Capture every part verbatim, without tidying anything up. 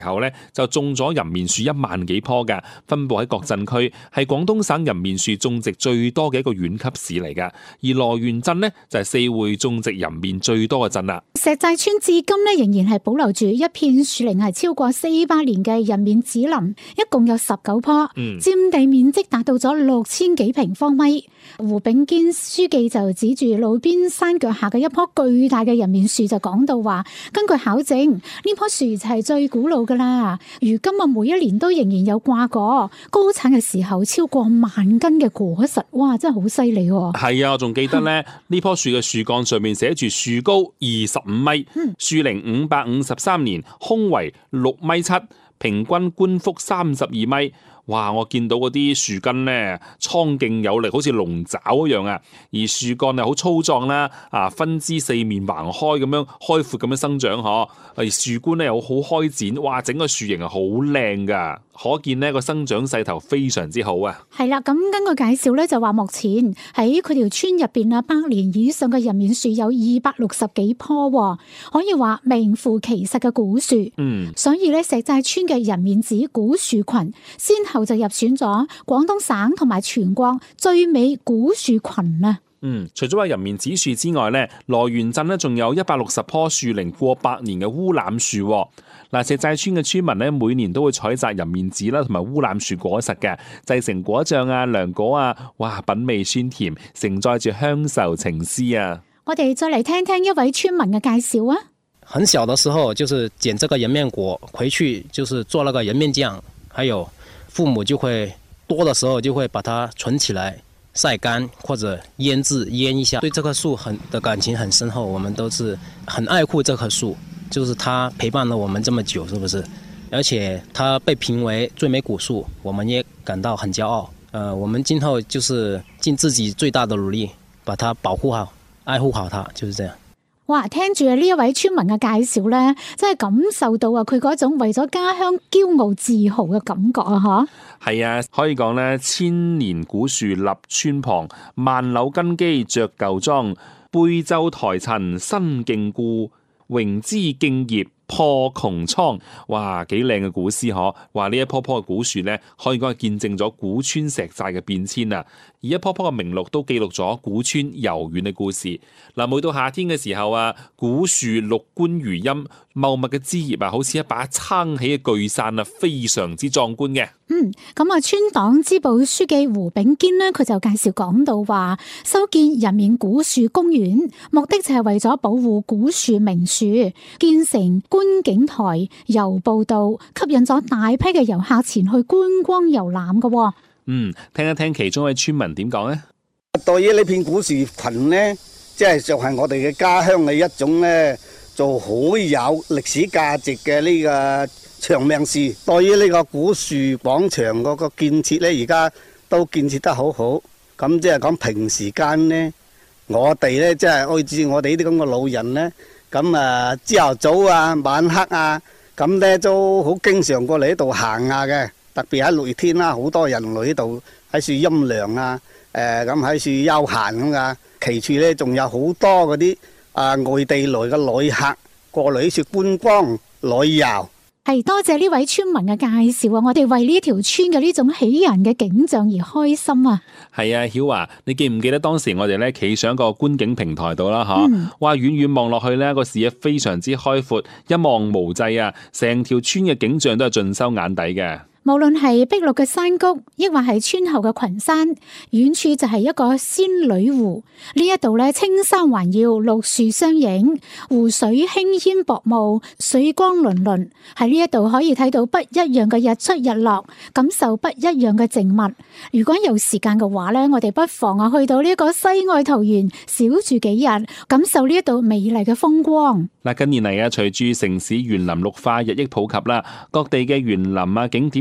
後咧就種咗人面樹一萬幾棵㗎，分佈喺各鎮區，係廣東省人面樹種植最多嘅一個縣級市嚟㗎。而羅源鎮呢，就係四會種植人面最多嘅鎮啦。 石寨村至今呢，仍然係保留住一片樹齡係超過四百年嘅人面紫林，一共有十九棵， 嗯、 佔地面積達到咗六千幾平方米。胡炳堅書記就指住路邊山腳下嘅一棵巨大嘅人面樹就講到話，根據考證，呢棵樹就係最古老噶啦，如今啊每一年都仍然有掛果，高產嘅時候超過萬斤嘅果實，哇，真係好犀利喎！ 係啊，我仲記得咧，呢棵樹嘅樹幹上面寫住樹高二十五米，樹齡五百五十三年，胸圍六米七，平均冠幅三十二米。哇！我見到嗰啲樹根咧，蒼勁有力，好似龍爪一樣啊！而樹幹係好粗壯啦，啊分枝四面橫開咁樣開闊咁樣生長嗬。而樹冠咧又好開展，哇！整個樹形係好靚噶，可見呢個生長勢頭非常之好啊！ 係啦，咁根據介紹咧就話，目前喺佢條村入邊啊，百年以上嘅人面樹有二百六十幾棵，可以話名副其實嘅古樹。嗯，所以咧石寨村嘅人面子古樹群先後就入選咗廣東省同埋全國最美古樹群啊！ 嗯，除咗話人面子樹之外咧，羅源鎮咧仲有一百六十棵樹齡過百年嘅烏欖樹。嗱，石寨村嘅村民咧每年都會採摘人面子啦，同埋烏欖樹果實嘅，製成果醬啊、涼果啊，哇，品味鮮甜，承載住鄉愁情思啊！ 我哋再嚟聽聽一位村民嘅介紹啊！ 很小的時候就是撿這個人面果回去，就是做那個人面醬，還有父母就會多的時候就會把它存起來曬乾或者醃製醃一下。對這棵樹很的感情很深厚，我們都是很愛護這棵樹，就是它陪伴了我們這麼久，是不是？而且它被評為最美古樹，我們也感到很驕傲。呃，我們今後就是盡自己最大的努力，把它保護好、愛護好它，就是這樣。 哇！聽住呢一位村民嘅介紹咧，真係感受到啊佢嗰種為咗家鄉驕傲自豪嘅感覺啊！吓， 係啊，可以講咧，千年古樹立村旁，萬柳根基着舊莊，背奏台陳新勁故，榮枝勁葉破窮蒼。哇，幾靚嘅古詩嗬！話呢一棵棵嘅古樹咧，可以講係見證咗古村石寨嘅變遷啊！而一棵棵嘅名錄都記錄咗古村悠遠嘅故事。嗱，每到夏天嘅時候啊，古樹綠冠如茵，茂密嘅枝葉啊，好似一把撐起嘅巨傘啊，非常之壯觀嘅。 嗯，咁啊，村黨支部書記胡炳堅呢，佢就介紹講到話，修建人面古樹公園，目的就係為咗保護古樹名樹，建成觀景台、遊步道，吸引咗大批嘅遊客前去觀光遊覽嘅。 嗯，聽一聽其中一位村民點講呢？ 對於呢片古樹群呢，即係就係我哋嘅家鄉嘅一種呢，就好有歷史價值嘅呢個長命樹。對於呢個古樹廣場嗰個建設呢，而家都建設得好好。咁即係講平時間呢，我哋呢，即係好似我哋呢啲咁嘅老人呢，咁啊朝頭早啊、晚黑啊，咁呢都好經常過嚟呢度行下嘅。特別喺六月天啦，好多人嚟呢度喺樹陰涼啊，誒咁喺樹休閒咁噶。其處咧仲有好多嗰啲啊外地來嘅旅客過嚟呢處觀光旅遊。 係多謝呢位村民嘅介紹啊！我哋為呢一條村嘅呢種喜人嘅景象而開心啊！ 係啊，曉華，你記唔記得當時我哋咧企上一個觀景平台度啦？吓、嗯，哇，遠遠望落去呢個視野非常之開闊，一望無際啊！成條村嘅景象都係盡收眼底嘅。 無論係碧綠嘅山谷，亦或係村後嘅群山，遠處就係一個仙女湖。呢一度咧，青山環繞，綠樹相映，湖水輕煙薄霧，水光粼粼。喺呢一度可以睇到不一樣嘅日出日落，感受不一樣嘅靜物。如果有時間嘅話咧，我哋不妨啊去到呢個世外桃源，小住幾日，感受呢一度美麗嘅風光。 嗱，近年嚟啊，隨住城市園林綠化日益普及啦，各地嘅園林啊景點嘅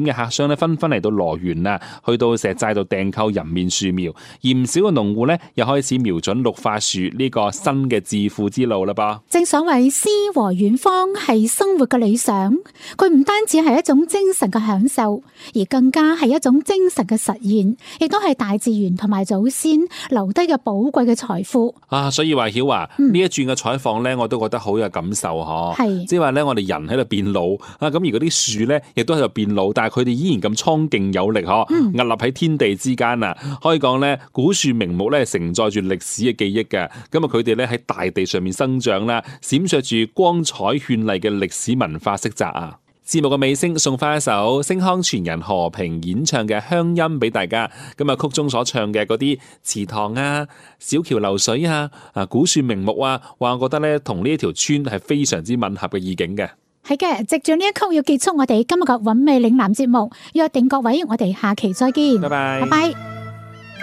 嘅客商咧紛紛嚟到羅源啊，去到石寨度訂購人面樹苗，而唔少嘅農戶咧又開始瞄準綠化樹呢個新嘅致富之路啦噃。 正所謂詩和遠方係生活嘅理想，佢唔單止係一種精神嘅享受，而更加係一種精神嘅實現，亦都係大自然同埋祖先留低嘅寶貴嘅財富啊！所以話曉華呢一轉嘅採訪咧，我都覺得好有感受嗬。係即係話咧，我哋人喺度變老啊，咁而嗰啲樹咧亦都喺度變老，但係佢哋依然咁蒼勁有力嗬，屹立喺天地之間啊！可以講咧，古樹名木咧承載住歷史嘅記憶嘅，咁啊佢哋咧喺大地上面生長啦，閃爍住光彩絢麗嘅歷史文化色澤啊！節目嘅尾聲送翻一首星康傳人何平演唱嘅鄉音俾大家。咁啊曲中所唱嘅嗰啲池塘啊、小橋流水啊、啊古樹名木啊，話我覺得咧同呢一條村係非常之吻合嘅意境嘅。 係嘅，藉住呢一曲要結束我哋今日嘅韻味嶺南節目，約定各位我哋下期再見， 拜拜， 拜拜。